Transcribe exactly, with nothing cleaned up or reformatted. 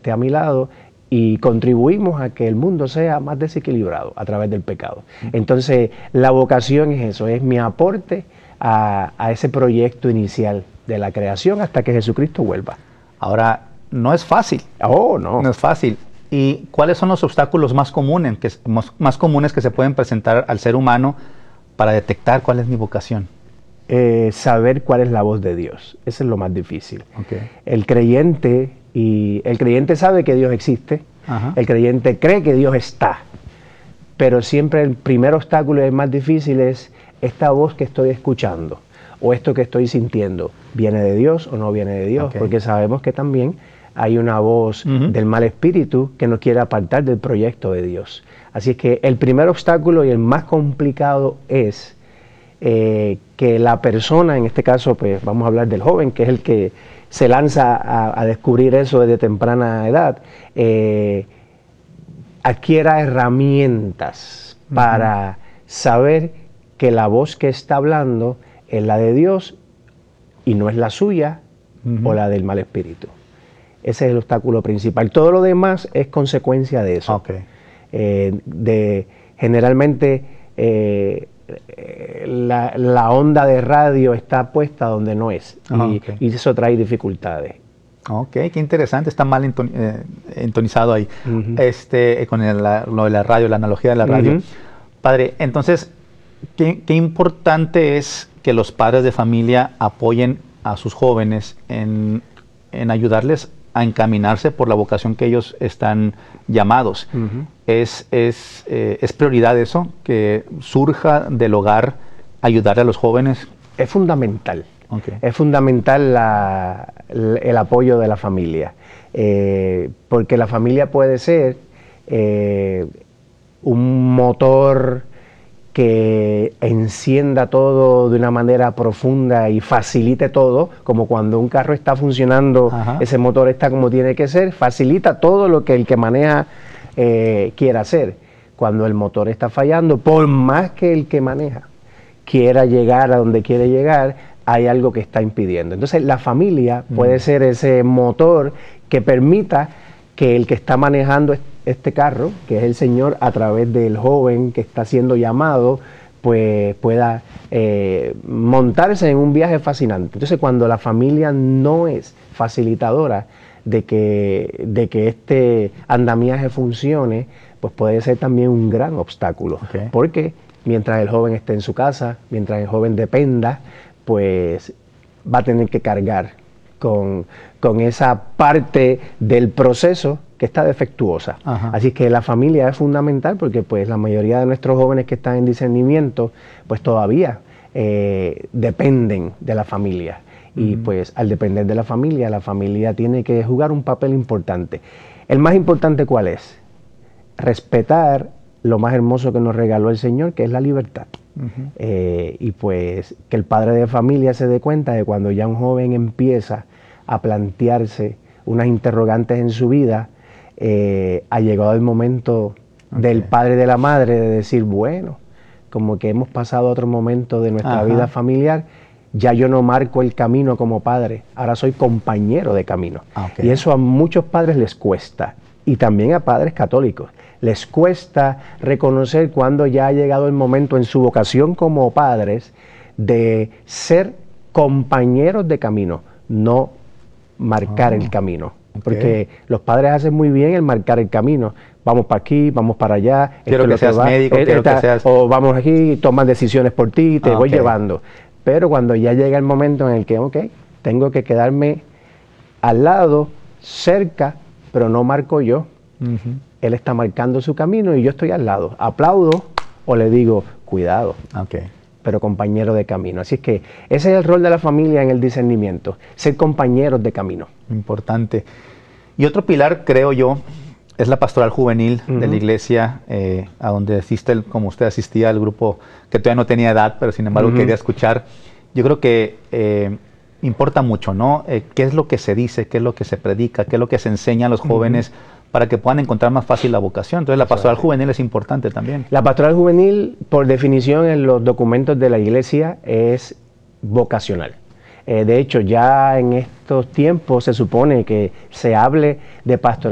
esté a mi lado y contribuimos a que el mundo sea más desequilibrado a través del pecado. Entonces, la vocación es eso, es mi aporte a, a ese proyecto inicial de la creación hasta que Jesucristo vuelva. Ahora, no es fácil. Oh, no. No es fácil. ¿Y cuáles son los obstáculos más comunes que, más, más comunes que se pueden presentar al ser humano para detectar cuál es mi vocación? Eh, saber cuál es la voz de Dios. Eso es lo más difícil. Okay. El creyente, y el creyente sabe que Dios existe, Ajá. el creyente cree que Dios está, pero siempre el primer obstáculo y el más difícil es esta voz que estoy escuchando o esto que estoy sintiendo, ¿viene de Dios o no viene de Dios? Okay. Porque sabemos que también hay una voz uh-huh. del mal espíritu que nos quiere apartar del proyecto de Dios. Así es que el primer obstáculo y el más complicado es eh, que la persona, en este caso pues vamos a hablar del joven, que es el que se lanza a, a descubrir eso desde temprana edad, eh, adquiera herramientas uh-huh. para saber que la voz que está hablando es la de Dios y no es la suya uh-huh. o la del mal espíritu. Ese es el obstáculo principal. Todo lo demás es consecuencia de eso. Okay. Eh, de, generalmente eh, la, la onda de radio está puesta donde no es. Ah, y, okay. y eso trae dificultades. Ok, qué interesante. Está mal enton, eh, entonizado ahí. Uh-huh. este, con el, la, lo de la radio, la analogía de la radio. Uh-huh. Padre, entonces, ¿qué, qué importante es que los padres de familia apoyen a sus jóvenes en, en ayudarles a encaminarse por la vocación que ellos están llamados? Uh-huh. ¿Es, es, eh, ¿Es prioridad eso, que surja del hogar ayudar a los jóvenes? Es fundamental. Okay. Es fundamental la, el apoyo de la familia, eh, porque la familia puede ser eh, un motor que encienda todo de una manera profunda y facilite todo, como cuando un carro está funcionando, ajá, ese motor está como tiene que ser, facilita todo lo que el que maneja eh, quiera hacer. Cuando el motor está fallando, por más que el que maneja quiera llegar a donde quiere llegar, hay algo que está impidiendo. Entonces la familia mm. puede ser ese motor que permita que el que está manejando este carro, que es el Señor, a través del joven que está siendo llamado, pues pueda eh, montarse en un viaje fascinante. Entonces cuando la familia no es facilitadora de que, de que este andamiaje funcione, pues puede ser también un gran obstáculo. Okay. Porque mientras el joven esté en su casa, mientras el joven dependa, pues va a tener que cargar con, con esa parte del proceso que está defectuosa. Ajá. Así que la familia es fundamental porque pues la mayoría de nuestros jóvenes que están en discernimiento pues todavía eh, dependen de la familia. Uh-huh. Y pues al depender de la familia, la familia tiene que jugar un papel importante. El más importante, ¿cuál es? Respetar lo más hermoso que nos regaló el Señor, que es la libertad. Uh-huh. eh, y pues que el padre de familia se dé cuenta de cuando ya un joven empieza a plantearse unas interrogantes en su vida, eh, ha llegado el momento okay. del padre y de la madre de decir, bueno, como que hemos pasado a otro momento de nuestra Ajá. vida familiar, ya yo no marco el camino como padre, ahora soy compañero de camino. Okay. Y eso a muchos padres les cuesta, y también a padres católicos. Les cuesta reconocer cuando ya ha llegado el momento en su vocación como padres de ser compañeros de camino, no marcar oh, el camino. Okay. Porque los padres hacen muy bien el marcar el camino. Vamos para aquí, vamos para allá. Quiero que seas médico, quiero que seas... O vamos aquí, toman decisiones por ti, te voy llevando. Pero cuando ya llega el momento en el que, ok, tengo que quedarme al lado, cerca, pero no marco yo. Uh-huh. Él está marcando su camino y yo estoy al lado. Aplaudo o le digo, cuidado, okay. pero compañero de camino. Así es que ese es el rol de la familia en el discernimiento, ser compañeros de camino. Importante. Y otro pilar, creo yo, es la pastoral juvenil uh-huh. de la iglesia, eh, a donde asiste, como usted asistía al grupo que todavía no tenía edad, pero sin embargo uh-huh. quería escuchar. Yo creo que eh, importa mucho, ¿no? Eh, ¿Qué es lo que se dice? ¿Qué es lo que se predica? ¿Qué es lo que se enseña a los jóvenes? Uh-huh. Para que puedan encontrar más fácil la vocación. Entonces la pastoral juvenil es importante también. La pastoral juvenil, por definición en los documentos de la iglesia, es vocacional. Eh, de hecho, ya en estos tiempos se supone que se hable de pastoral